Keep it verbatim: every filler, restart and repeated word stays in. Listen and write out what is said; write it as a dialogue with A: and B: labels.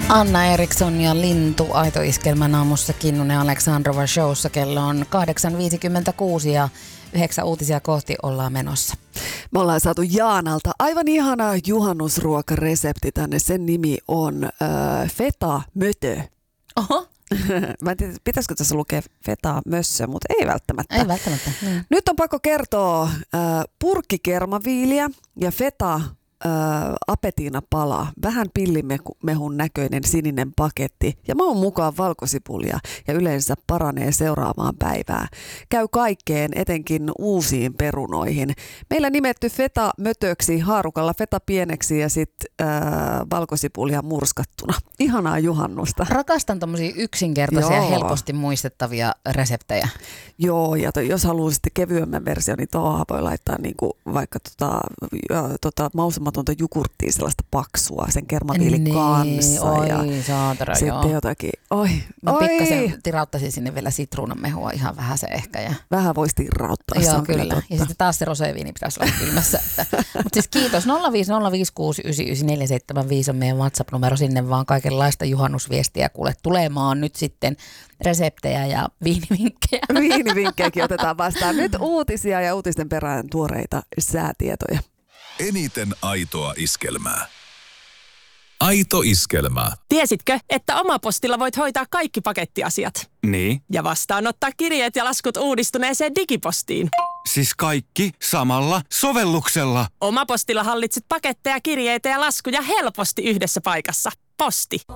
A: Anna Eriksson ja Lintu Aito-iskelmän aamussa Kinnunen Aleksandrova showssa. Kello on kahdeksan viisikymmentäkuusi ja yhdeksän uutisia kohti ollaan menossa.
B: Me ollaan saatu Jaanalta aivan ihana juhannusruokaresepti tänne. Sen nimi on äh, feta mötö.
A: Oho.
B: Mä en tiedä, pitäisikö tässä lukea feta mössö, mutta ei välttämättä.
A: Ei välttämättä. Mm.
B: Nyt on pakko kertoa äh, purkkikermaviiliä ja feta Äh, apetiina pala, vähän pillimehun näköinen sininen paketti ja maun mukaan valkosipulia ja yleensä paranee seuraavaan päivää. Käy kaikkeen, etenkin uusiin perunoihin. Meillä nimetty feta mötöksi, haarukalla feta pieneksi ja sitten äh, valkosipulia murskattuna. Ihanaa juhannusta.
A: Rakastan tommosia yksinkertaisia ja helposti muistettavia reseptejä.
B: Joo, ja to, jos haluaa sitten kevyemmän versio, niin tuohon voi laittaa niinku vaikka tota, ja, tota mausematonta jogurttia, sellaista paksua sen kermaviilin niin, kanssa.
A: Oi,
B: ja
A: saatana,
B: sitten
A: joo.
B: jotakin, oi,
A: Mä
B: oi.
A: pikkasen tirauttaisin sinne vielä sitruunamehua ihan vähän se ehkä. Ja...
B: Vähän voisi tirauttaa, se
A: joo,
B: on kyllä,
A: kyllä.
B: totta.
A: Ja sitten taas se roseviini pitäisi olla kylmässä. Mutta siis kiitos. nolla viisi nolla viisi kuusi yhdeksän yhdeksän neljä seitsemän viisi on meidän WhatsApp-numero, sinne vaan kaikenlaista juhannusviestiä kuule tulemaan nyt sitten reseptejä ja viinivinkkejä.
B: Viinivinkkejäkin otetaan vastaan. Nyt uutisia ja uutisten perään tuoreita säätietoja.
C: Eniten aitoa iskelmää. Aito iskelmää.
D: Tiesitkö, että Omapostilla voit hoitaa kaikki pakettiasiat?
E: Niin?
D: Ja vastaanottaa kirjeet ja laskut uudistuneeseen digipostiin.
E: Siis kaikki samalla sovelluksella.
D: Omapostilla hallitset paketteja, kirjeitä ja laskuja helposti yhdessä paikassa. Posti.